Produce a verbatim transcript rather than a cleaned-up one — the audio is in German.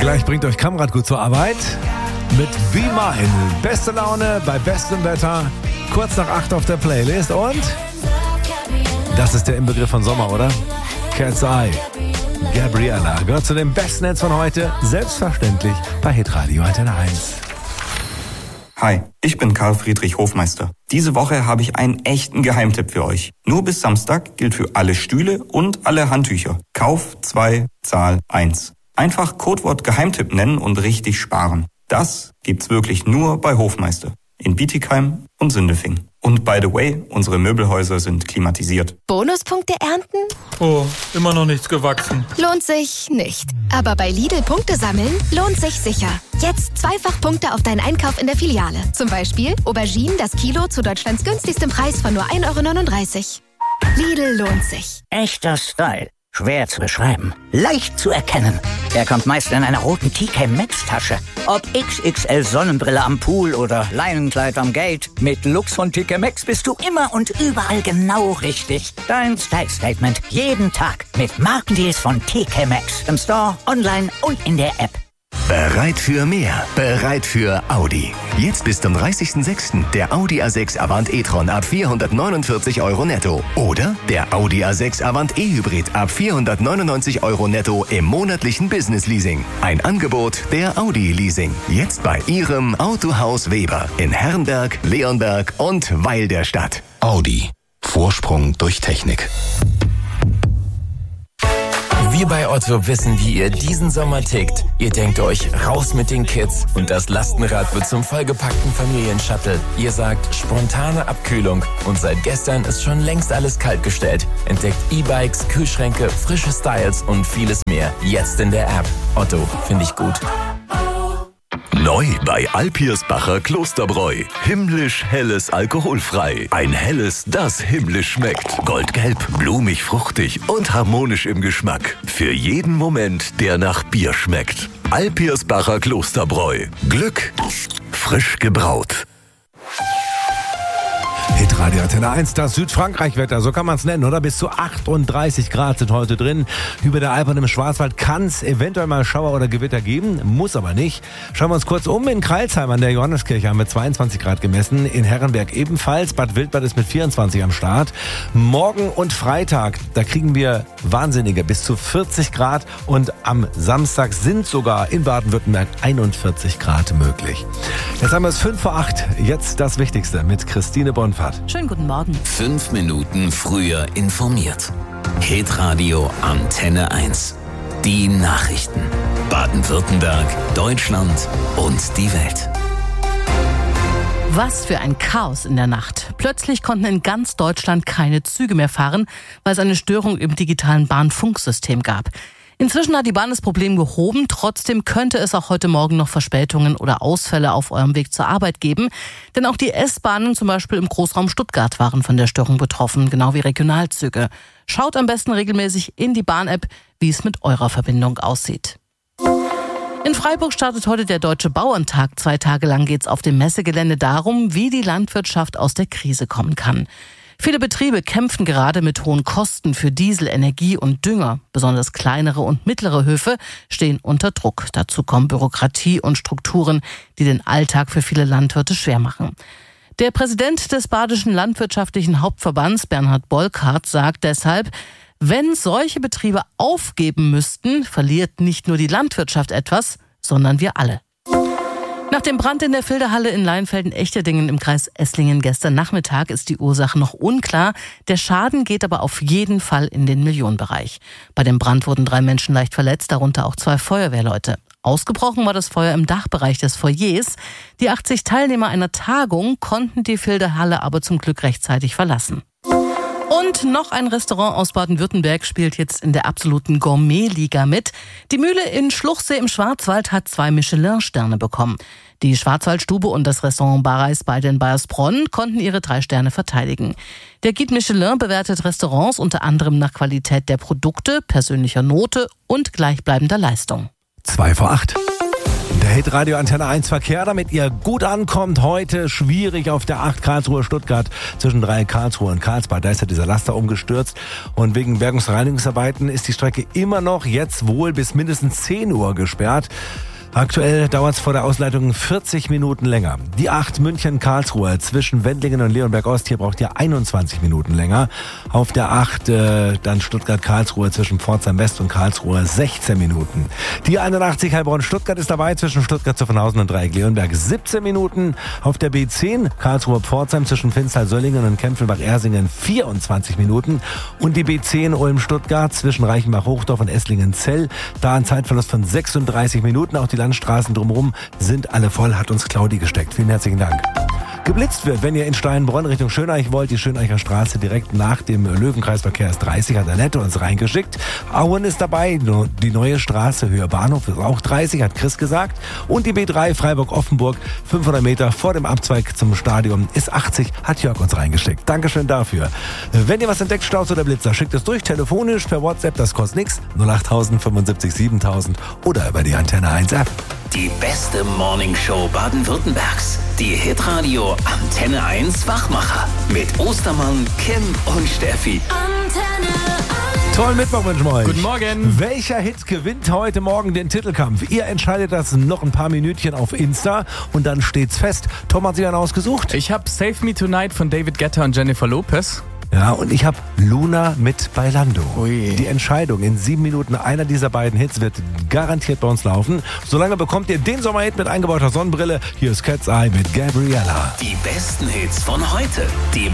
Gleich bringt euch Kamrat gut zur Arbeit mit Be Mine. Beste Laune bei bestem Wetter. Kurz nach acht auf der Playlist. Und das ist der Inbegriff von Sommer, oder? Cat's Eye. Gabriella gehört zu den besten Hits von heute. Selbstverständlich bei Hitradio Antenne eins. Hi, ich bin Karl Friedrich Hofmeister. Diese Woche habe ich einen echten Geheimtipp für euch. Nur bis Samstag gilt für alle Stühle und alle Handtücher. Kauf zwei, Zahl eins. Einfach Codewort Geheimtipp nennen und richtig sparen. Das gibt's wirklich nur bei Hofmeister. In Bietigheim und Sindelfingen. Und by the way, unsere Möbelhäuser sind klimatisiert. Bonuspunkte ernten? Oh, immer noch nichts gewachsen. Lohnt sich nicht. Aber bei Lidl Punkte sammeln lohnt sich sicher. Jetzt zweifach Punkte auf deinen Einkauf in der Filiale. Zum Beispiel Auberginen das Kilo zu Deutschlands günstigstem Preis von nur ein Euro neununddreißig. Lidl lohnt sich. Echter Style. Schwer zu beschreiben. Leicht zu erkennen. Er kommt meist in einer roten T K Maxx Tasche. Ob X X L Sonnenbrille am Pool oder Leinenkleid am Gate. Mit Looks von T K Maxx bist du immer und überall genau richtig. Dein Style Statement jeden Tag mit Markendeals von T K Maxx. Im Store, online und in der App. Bereit für mehr, bereit für Audi. Jetzt bis zum dreißigsten sechsten der Audi A sechs Avant e-tron ab vierhundertneunundvierzig Euro netto. Oder der Audi A sechs Avant e-Hybrid ab vierhundertneunundneunzig Euro netto im monatlichen Business-Leasing. Ein Angebot der Audi Leasing. Jetzt bei Ihrem Autohaus Weber in Herrenberg, Leonberg und Weil der Stadt. Audi. Vorsprung durch Technik. Wir bei Otto wissen, wie ihr diesen Sommer tickt. Ihr denkt euch, raus mit den Kids und das Lastenrad wird zum vollgepackten Familienshuttle. Ihr sagt, spontane Abkühlung und seit gestern ist schon längst alles kaltgestellt. Entdeckt E-Bikes, Kühlschränke, frische Styles und vieles mehr. Jetzt in der App. Otto, finde ich gut. Neu bei Alpirsbacher Klosterbräu. Himmlisch helles alkoholfrei. Ein helles, das himmlisch schmeckt. Goldgelb, blumig, fruchtig und harmonisch im Geschmack. Für jeden Moment, der nach Bier schmeckt. Alpirsbacher Klosterbräu. Glück, frisch gebraut. Hitradio Antenne eins, das Südfrankreich-Wetter, so kann man es nennen, oder? Bis zu achtunddreißig Grad sind heute drin. Über der Alp und im Schwarzwald kann es eventuell mal Schauer oder Gewitter geben, muss aber nicht. Schauen wir uns kurz um. In Crailsheim an der Johanneskirche haben wir zweiundzwanzig Grad gemessen. In Herrenberg ebenfalls. Bad Wildbad ist mit vierundzwanzig am Start. Morgen und Freitag, da kriegen wir wahnsinnige bis zu vierzig Grad. Und am Samstag sind sogar in Baden-Württemberg einundvierzig Grad möglich. Jetzt haben wir es fünf vor acht. Jetzt das Wichtigste mit Christine Bonfahrt. Schönen guten Morgen. Fünf Minuten früher informiert. Hitradio Antenne eins. Die Nachrichten. Baden-Württemberg, Deutschland und die Welt. Was für ein Chaos in der Nacht. Plötzlich konnten in ganz Deutschland keine Züge mehr fahren, weil es eine Störung im digitalen Bahnfunksystem gab. Inzwischen hat die Bahn das Problem gehoben. Trotzdem könnte es auch heute Morgen noch Verspätungen oder Ausfälle auf eurem Weg zur Arbeit geben. Denn auch die S-Bahnen, zum Beispiel im Großraum Stuttgart, waren von der Störung betroffen, genau wie Regionalzüge. Schaut am besten regelmäßig in die Bahn-App, wie es mit eurer Verbindung aussieht. In Freiburg startet heute der Deutsche Bauerntag. Zwei Tage lang geht es auf dem Messegelände darum, wie die Landwirtschaft aus der Krise kommen kann. Viele Betriebe kämpfen gerade mit hohen Kosten für Diesel, Energie und Dünger. Besonders kleinere und mittlere Höfe stehen unter Druck. Dazu kommen Bürokratie und Strukturen, die den Alltag für viele Landwirte schwer machen. Der Präsident des Badischen Landwirtschaftlichen Hauptverbands, Bernhard Bolkart, sagt deshalb, wenn solche Betriebe aufgeben müssten, verliert nicht nur die Landwirtschaft etwas, sondern wir alle. Nach dem Brand in der Filderhalle in Leinfelden-Echterdingen im Kreis Esslingen gestern Nachmittag ist die Ursache noch unklar. Der Schaden geht aber auf jeden Fall in den Millionenbereich. Bei dem Brand wurden drei Menschen leicht verletzt, darunter auch zwei Feuerwehrleute. Ausgebrochen war das Feuer im Dachbereich des Foyers. Die achtzig Teilnehmer einer Tagung konnten die Filderhalle aber zum Glück rechtzeitig verlassen. Und noch ein Restaurant aus Baden-Württemberg spielt jetzt in der absoluten Gourmet-Liga mit. Die Mühle in Schluchsee im Schwarzwald hat zwei Michelin-Sterne bekommen. Die Schwarzwaldstube und das Restaurant Barreis bei den Bayersbronn konnten ihre drei Sterne verteidigen. Der Guide Michelin bewertet Restaurants unter anderem nach Qualität der Produkte, persönlicher Note und gleichbleibender Leistung. Zwei vor acht. Der Hitradio Antenne eins Verkehr, damit ihr gut ankommt. Heute schwierig auf der acht Karlsruhe-Stuttgart zwischen drei Karlsruhe und Karlsbad. Da ist ja dieser Laster umgestürzt und wegen Bergungsreinigungsarbeiten ist die Strecke immer noch jetzt wohl bis mindestens zehn Uhr gesperrt. Aktuell dauert es vor der Ausleitung vierzig Minuten länger. Die acht München-Karlsruhe zwischen Wendlingen und Leonberg-Ost, hier braucht ihr einundzwanzig Minuten länger. Auf der acht äh, dann Stuttgart-Karlsruhe zwischen Pforzheim-West und Karlsruhe sechzehn Minuten. Die einundachtzig Heilbronn-Stuttgart ist dabei zwischen Stuttgart-Zuffenhausen und Dreieck-Leonberg siebzehn Minuten. Auf der B zehn Karlsruhe-Pforzheim zwischen Finstal-Söllingen und Kempfenbach-Ersingen vierundzwanzig Minuten. Und die B zehn Ulm-Stuttgart zwischen Reichenbach-Hochdorf und Esslingen-Zell, da ein Zeitverlust von sechsunddreißig Minuten. Auch die Landstraßen drumherum sind alle voll, hat uns Claudi gesteckt. Vielen herzlichen Dank. Geblitzt wird, wenn ihr in Steinbronn Richtung Schöneich wollt, die Schöneicher Straße direkt nach dem Löwenkreisverkehr ist dreißig, hat der Nette uns reingeschickt. Auen ist dabei, die neue Straße Höher Bahnhof ist auch dreißig, hat Chris gesagt. Und die B drei Freiburg-Offenburg, fünfhundert Meter vor dem Abzweig zum Stadion, ist achtzig, hat Jörg uns reingeschickt. Dankeschön dafür. Wenn ihr was entdeckt, Staus oder Blitzer, schickt es durch, telefonisch, per WhatsApp, das kostet nichts, null acht tausend fünfundsiebzig siebentausend oder über die Antenne eins App. Die beste Morningshow Baden-Württembergs. Die Hitradio Antenne eins Wachmacher. Mit Ostermann, Kim und Steffi. Antenne eins. Tollen Mittwoch wünschen wir euch. Guten Morgen. Welcher Hit gewinnt heute Morgen den Titelkampf? Ihr entscheidet das noch ein paar Minütchen auf Insta und dann steht's fest. Tom hat sich einen ausgesucht. Ich habe Save Me Tonight von David Guetta und Jennifer Lopez. Ja, und ich habe Luna mit Bailando. Ui. Die Entscheidung in sieben Minuten, einer dieser beiden Hits wird garantiert bei uns laufen. Solange bekommt ihr den Sommerhit mit eingebauter Sonnenbrille. Hier ist Cat's Eye mit Gabriella. Die besten Hits von heute. Die